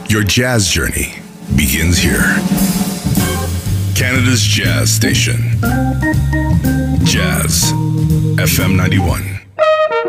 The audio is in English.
Your jazz journey begins here. Canada's jazz station. Jazz FM 91.